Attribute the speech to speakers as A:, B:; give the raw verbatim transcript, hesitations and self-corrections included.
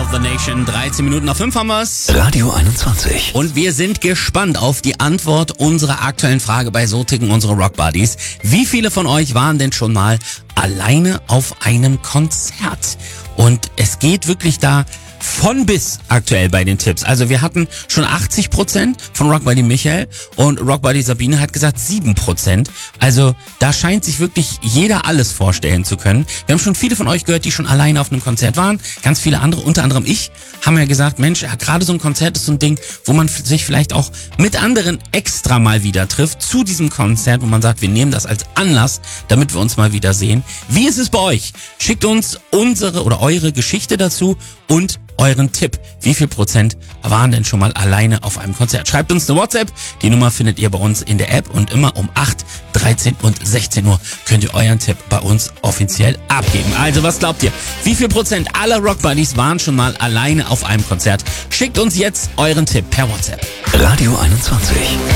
A: of the Nation. dreizehn Minuten nach fünf haben wir's.
B: Radio einundzwanzig.
A: Und wir sind gespannt auf die Antwort unserer aktuellen Frage bei So ticken unsere Rock Buddies. Wie viele von euch waren denn schon mal alleine auf einem Konzert? Und es geht wirklich da von bis aktuell bei den Tipps. Also wir hatten schon achtzig Prozent von Rock Buddy Michael und Rock Buddy Sabine hat gesagt sieben Prozent. Also da scheint sich wirklich jeder alles vorstellen zu können. Wir haben schon viele von euch gehört, die schon alleine auf einem Konzert waren. Ganz viele andere, unter anderem ich, haben ja gesagt, Mensch, ja, gerade so ein Konzert ist so ein Ding, wo man sich vielleicht auch mit anderen extra mal wieder trifft zu diesem Konzert, wo man sagt, wir nehmen das als Anlass, damit wir uns mal wieder sehen. Wie ist es bei euch? Schickt uns unsere oder eure Geschichte dazu und euren Tipp. Wie viel Prozent waren denn schon mal alleine auf einem Konzert? Schreibt uns eine WhatsApp. Die Nummer findet ihr bei uns in der App und immer um acht, dreizehn und sechzehn Uhr könnt ihr euren Tipp bei uns offiziell abgeben. Also was glaubt ihr? Wie viel Prozent aller Rock Buddies waren schon mal alleine auf einem Konzert? Schickt uns jetzt euren Tipp per WhatsApp.
B: Radio einundzwanzig.